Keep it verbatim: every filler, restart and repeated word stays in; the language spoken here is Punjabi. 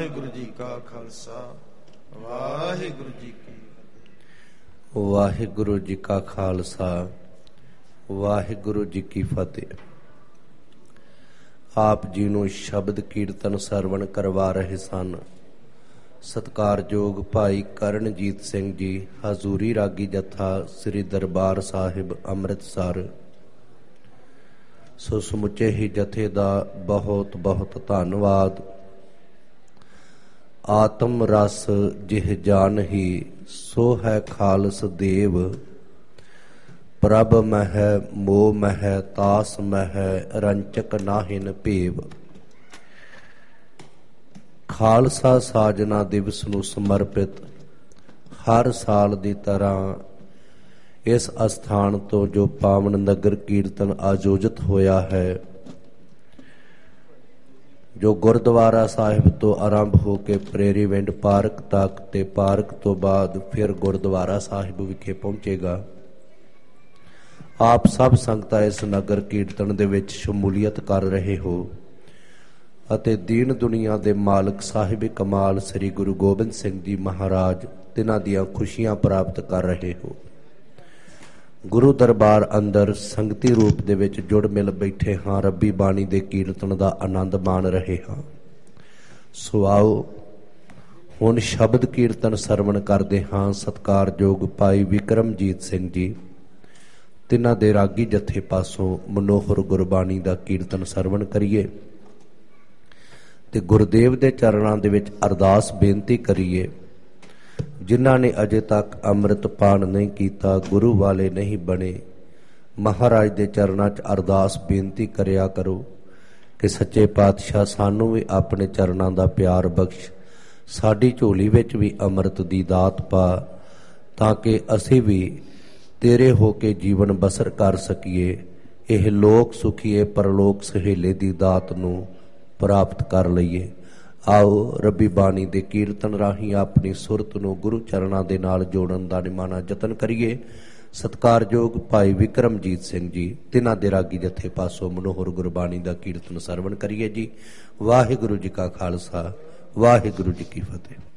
ਵਾਹਿਗੁਰੂ ਜੀ ਕਾ ਖਾਲਸਾ ਵਾਹਿਗੁਰੂ ਜੀ ਕੀ ਫਤਿਹ। ਵਾਹਿਗੁਰੂ ਜੀ ਕਾ ਖਾਲਸਾ ਵਾਹਿਗੁਰੂ ਜੀ ਕੀ ਫਤਿਹ। ਆਪ ਜੀ ਨੂੰ ਸ਼ਬਦ ਕੀਰਤਨ ਸਰਵਣ ਕਰਵਾ ਰਹੇ ਸਨ ਸਤਿਕਾਰਯੋਗ ਭਾਈ ਕਰਨਜੀਤ ਸਿੰਘ ਜੀ, ਹਜ਼ੂਰੀ ਰਾਗੀ ਜਥਾ ਸ੍ਰੀ ਦਰਬਾਰ ਸਾਹਿਬ ਅੰਮ੍ਰਿਤਸਰ। ਸੋ ਸਮੁੱਚੇ ਹੀ ਜਥੇ ਦਾ ਬਹੁਤ ਬਹੁਤ ਧੰਨਵਾਦ। ਆਤਮ ਰਸ ਜਿਹ ਜਾਨਹੀ ਸੋ ਹੈ ਖਾਲਸ ਦੇਵ, ਪ੍ਰਭ ਮਹਿ ਮੋਹ ਮਹਿ ਤਾਸ ਮਹਿ ਰੰਚਕ ਨਾਹਿਨ ਭੇਵ। ਖਾਲਸਾ ਸਾਜਨਾ ਦਿਵਸ ਨੂੰ ਸਮਰਪਿਤ ਹਰ ਸਾਲ ਦੀ ਤਰ੍ਹਾਂ ਇਸ ਅਸਥਾਨ ਤੋਂ ਜੋ ਪਾਵਨ ਨਗਰ ਕੀਰਤਨ ਆਯੋਜਿਤ ਹੋਇਆ ਹੈ, ਜੋ ਗੁਰਦੁਆਰਾ ਸਾਹਿਬ ਤੋਂ ਆਰੰਭ ਹੋ ਕੇ ਪ੍ਰੇਰੀਵਿੰਡ ਪਾਰਕ ਤੱਕ ਤੇ ਪਾਰਕ ਤੋਂ ਬਾਅਦ ਫਿਰ ਗੁਰਦੁਆਰਾ ਸਾਹਿਬ ਵਿਖੇ ਪਹੁੰਚੇਗਾ। ਆਪ ਸਭ ਸੰਗਤਾਂ ਇਸ ਨਗਰ ਕੀਰਤਨ ਦੇ ਵਿੱਚ ਸ਼ਮੂਲੀਅਤ ਕਰ ਰਹੇ ਹੋ ਅਤੇ ਦੀਨ ਦੁਨੀਆ ਦੇ ਮਾਲਕ ਸਾਹਿਬ ਕਮਾਲ ਸ੍ਰੀ ਗੁਰੂ ਗੋਬਿੰਦ ਸਿੰਘ ਜੀ ਮਹਾਰਾਜ ਤਿਨਾਂ ਦੀਆਂ ਖੁਸ਼ੀਆਂ ਪ੍ਰਾਪਤ ਕਰ ਰਹੇ ਹੋ। ਗੁਰੂ ਦਰਬਾਰ ਅੰਦਰ ਸੰਗਤੀ ਰੂਪ ਦੇ ਵਿੱਚ ਜੁੜ ਮਿਲ ਬੈਠੇ ਹਾਂ, ਰੱਬੀ ਬਾਣੀ ਦੇ ਕੀਰਤਨ ਦਾ ਆਨੰਦ ਮਾਣ ਰਹੇ ਹਾਂ। ਸੋ ਆਓ ਹੁਣ ਸ਼ਬਦ ਕੀਰਤਨ ਸਰਵਣ ਕਰਦੇ ਹਾਂ। ਸਤਿਕਾਰਯੋਗ ਭਾਈ ਵਿਕਰਮਜੀਤ ਸਿੰਘ ਜੀ, ਤਿੰਨਾਂ ਦੇ ਰਾਗੀ ਜਥੇ ਪਾਸੋਂ ਮਨੋਹਰ ਗੁਰਬਾਣੀ ਦਾ ਕੀਰਤਨ ਸਰਵਣ ਕਰੀਏ ਤੇ ਗੁਰਦੇਵ ਦੇ ਚਰਨਾਂ ਦੇ ਵਿੱਚ ਅਰਦਾਸ ਬੇਨਤੀ ਕਰੀਏ। ਜਿਨ੍ਹਾਂ ਨੇ ਅਜੇ ਤੱਕ ਅੰਮ੍ਰਿਤ ਪਾਨ ਨਹੀਂ ਕੀਤਾ, ਗੁਰੂ ਵਾਲੇ ਨਹੀਂ ਬਣੇ, ਮਹਾਰਾਜ ਦੇ ਚਰਨਾਂ 'ਚ ਅਰਦਾਸ ਬੇਨਤੀ ਕਰਿਆ ਕਰੋ ਕਿ ਸੱਚੇ ਪਾਤਸ਼ਾਹ ਸਾਨੂੰ ਵੀ ਆਪਣੇ ਚਰਨਾਂ ਦਾ ਪਿਆਰ ਬਖਸ਼, ਸਾਡੀ ਝੋਲੀ ਵਿੱਚ ਵੀ ਅੰਮ੍ਰਿਤ ਦੀ ਦਾਤ ਪਾ, ਤਾਂ ਕਿ ਅਸੀਂ ਵੀ ਤੇਰੇ ਹੋ ਕੇ ਜੀਵਨ ਬਸਰ ਕਰ ਸਕੀਏ, ਇਹ ਲੋਕ ਸੁਖੀਏ ਪਰਲੋਕ ਸਹੇਲੇ ਦੀ ਦਾਤ ਨੂੰ ਪ੍ਰਾਪਤ ਕਰ ਲਈਏ। ਆਓ ਰੱਬੀ ਬਾਣੀ ਦੇ ਕੀਰਤਨ ਰਾਹੀਂ ਆਪਣੀ ਸੁਰਤ ਨੂੰ ਗੁਰੂ ਚਰਨਾਂ ਦੇ ਨਾਲ ਜੋੜਨ ਦਾ ਨਿਮਾਣਾ ਯਤਨ ਕਰੀਏ। ਸਤਿਕਾਰਯੋਗ ਭਾਈ ਵਿਕਰਮਜੀਤ ਸਿੰਘ ਜੀ, ਤਿੰਨਾਂ ਦੇ ਰਾਗੀ ਜਥੇ ਪਾਸੋਂ ਮਨੋਹਰ ਗੁਰਬਾਣੀ ਦਾ ਕੀਰਤਨ ਸਰਵਣ ਕਰੀਏ ਜੀ। ਵਾਹਿਗੁਰੂ ਜੀ ਕਾ ਖਾਲਸਾ ਵਾਹਿਗੁਰੂ ਜੀ ਕੀ ਫਤਿਹ।